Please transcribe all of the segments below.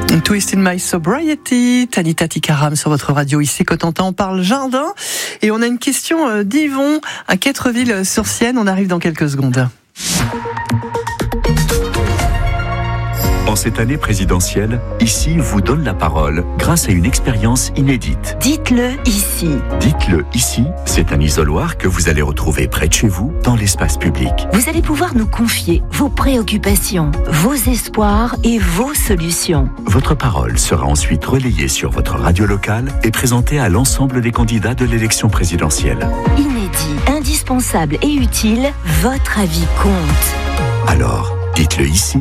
Twist in My Sobriety, Tanita Tikaram sur votre radio ici Cotentin. On parle jardin et on a une question d'Yvon à Quattreville-sur-Sienne. On arrive dans quelques secondes. En cette année présidentielle, Ici vous donne la parole grâce à une expérience inédite. Dites-le ici. Dites-le ici, c'est un isoloir que vous allez retrouver près de chez vous, dans l'espace public. Vous allez pouvoir nous confier vos préoccupations, vos espoirs et vos solutions. Votre parole sera ensuite relayée sur votre radio locale et présentée à l'ensemble des candidats de l'élection présidentielle. Inédit, indispensable et utile, votre avis compte. Alors, dites-le ici.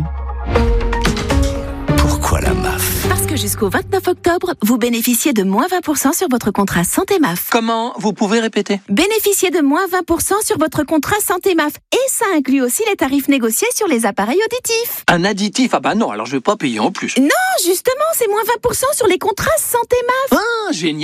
Pourquoi la MAF ? Parce que jusqu'au 29 octobre, vous bénéficiez de moins 20% sur votre contrat Santé MAF. Comment ? Vous pouvez répéter ? Bénéficiez de moins 20% sur votre contrat Santé MAF. Et ça inclut aussi les tarifs négociés sur les appareils auditifs. Un additif ? Ah bah non, alors je vais pas payer en plus. Non, justement, c'est moins 20% sur les contrats Santé MAF. Ah, génial !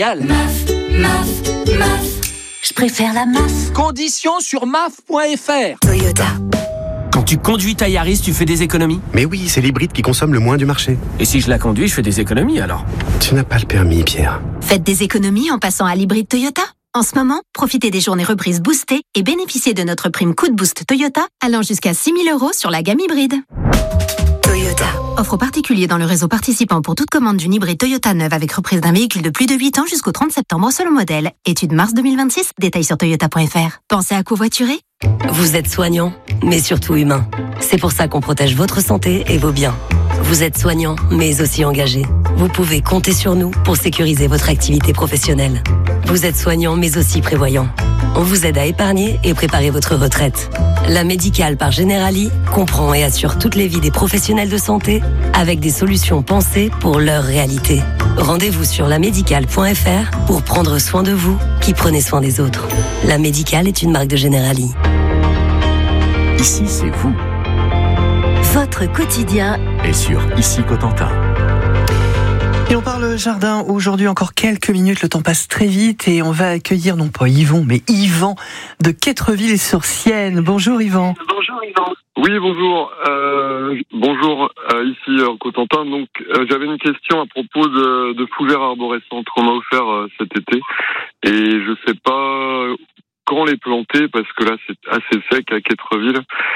MAF. Je préfère la MAF. Conditions sur maf.fr. Toyota. Quand tu conduis ta Yaris, tu fais des économies ? Mais oui, c'est l'hybride qui consomme le moins du marché. Et si je la conduis, je fais des économies alors ? Tu n'as pas le permis, Pierre. Faites des économies en passant à l'hybride Toyota. En ce moment, profitez des journées reprises boostées et bénéficiez de notre prime coup de boost Toyota allant jusqu'à 6 000 € sur la gamme hybride. Toyota. Offre aux particuliers dans le réseau participant pour toute commande d'une hybride Toyota neuve avec reprise d'un véhicule de plus de 8 ans jusqu'au 30 septembre selon modèle. Étude mars 2026, détails sur toyota.fr. Pensez à covoiturer ? Vous êtes soignant, mais surtout humain. C'est pour ça qu'on protège votre santé et vos biens. Vous êtes soignant, mais aussi engagé. Vous pouvez compter sur nous pour sécuriser votre activité professionnelle. Vous êtes soignant, mais aussi prévoyant. On vous aide à épargner et préparer votre retraite. La Médicale par Generali comprend et assure toutes les vies des professionnels de santé avec des solutions pensées pour leur réalité. Rendez-vous sur lamédicale.fr pour prendre soin de vous qui prenez soin des autres. La Médicale est une marque de Generali. Ici, c'est vous. Votre quotidien Et sur Ici Cotentin. Et on parle jardin aujourd'hui, encore quelques minutes, le temps passe très vite et on va accueillir non pas Yvon, mais Yvan de Quattreville-sur-Sienne. Bonjour Yvan. Oui, bonjour. Bonjour, ici Cotentin. Donc, j'avais une question à propos de fougères arborescentes qu'on m'a offert cet été. Et je sais pas quand les planter parce que là, c'est assez sec à Quattreville.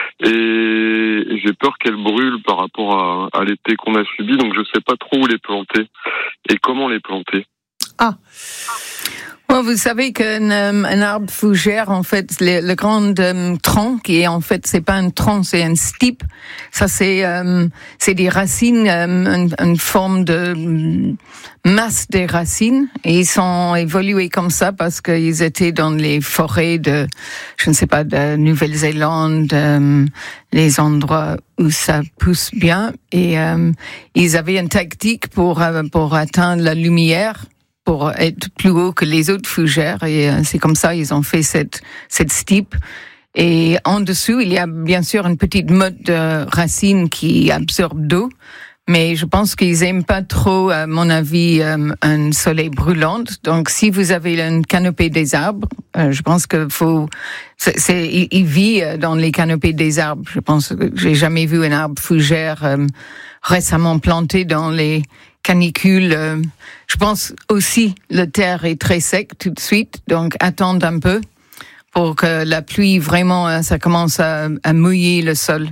Et j'ai peur qu'elles brûlent par rapport à l'été qu'on a subi. Donc, je sais pas trop où les planter et comment les planter. Ah. Bon, vous savez qu'un arbre fougère, en fait, le grand tronc, et en fait, c'est pas un tronc, c'est un stipe. Ça, c'est des racines, une forme de masse des racines. Et ils sont évolués comme ça parce qu'ils étaient dans les forêts de, je ne sais pas, de Nouvelle-Zélande, les endroits où ça pousse bien. Et ils avaient une tactique pour atteindre la lumière, pour être plus haut que les autres fougères, et c'est comme ça ils ont fait cette stipe. Et en dessous, il y a bien sûr une petite motte de racines qui absorbe d'eau, mais je pense qu'ils aiment pas trop, à mon avis, un soleil brûlant. Donc, si vous avez une canopée des arbres, je pense que il vit dans les canopées des arbres. Je pense que j'ai jamais vu un arbre fougère récemment planté dans les canicule. Je pense aussi le terre est très sec tout de suite, donc attendre un peu pour que la pluie vraiment ça commence à mouiller le sol.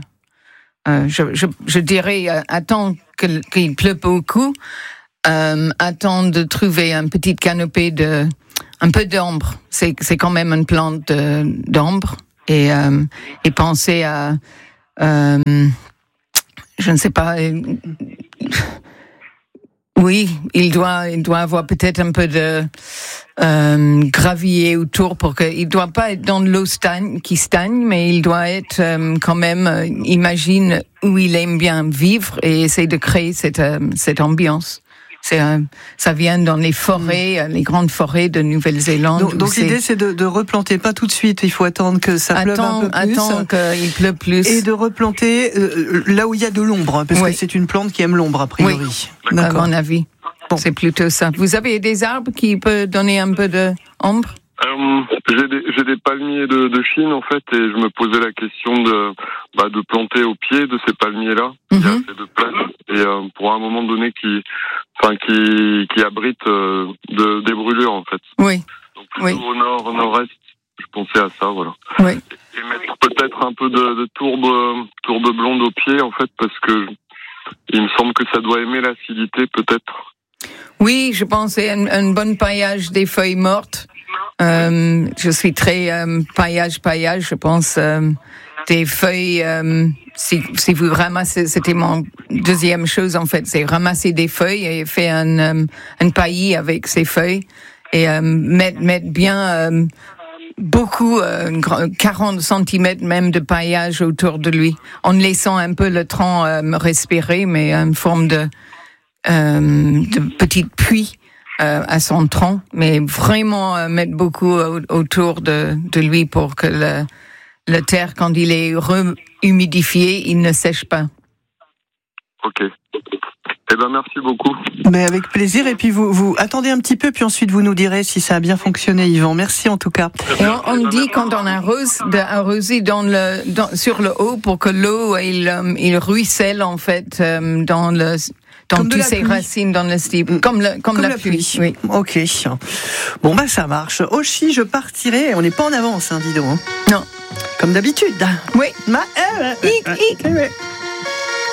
Je dirais attendre qu'il pleut beaucoup, attendre de trouver une petite canopée un peu d'ombre. C'est quand même une plante d'ombre et penser à je ne sais pas. Oui, il doit avoir peut-être un peu de gravier autour pour que il doit pas être dans de l'eau qui stagne, mais il doit être quand même imagine où il aime bien vivre et essayer de créer cette ambiance. Ça vient dans les forêts, les grandes forêts de Nouvelle-Zélande. Donc l'idée c'est de replanter pas tout de suite. Il faut attendre que ça pleuve un peu plus. Attendre qu'il pleuve plus. Et de replanter là où il y a de l'ombre, parce que c'est une plante qui aime l'ombre a priori. Oui, à mon avis. Bon. C'est plutôt ça. Vous avez des arbres qui peuvent donner un peu d'ombre ? J'ai des palmiers de Chine en fait, et je me posais la question de planter au pied de ces palmiers-là. Il y a assez de place et pour un moment donné qui abrite des brûlures en fait. Oui. Donc plutôt au nord, au nord-est, je pensais à ça, voilà. Oui. Et mettre peut-être un peu de tourbe blonde au pied en fait, parce que il me semble que ça doit aimer l'acidité peut-être. Oui, je pense que c'est un bon paillage des feuilles mortes. Je suis très paillage, je pense. Des feuilles, si vous ramassez, c'était mon deuxième chose en fait, c'est ramasser des feuilles et faire un paillis avec ces feuilles et mettre bien beaucoup, 40 cm même de paillage autour de lui, en laissant un peu le tronc respirer, mais en forme de petite puits à son tronc, mais vraiment mettre beaucoup autour de lui pour que le terre, quand il est humidifié, il ne sèche pas. Ok. Eh ben merci beaucoup. Mais avec plaisir. Et puis vous attendez un petit peu, puis ensuite vous nous direz si ça a bien fonctionné, Yvan. Merci en tout cas. Et on dit quand on arrose, d'arroser sur le haut pour que l'eau il ruisselle en fait dans toutes ses racines dans le style, comme la pluie. Oui. Ok. Bon bah ça marche. Oshi, je partirai. On n'est pas en avance, dis donc. Non. Comme d'habitude. Oui. Oui.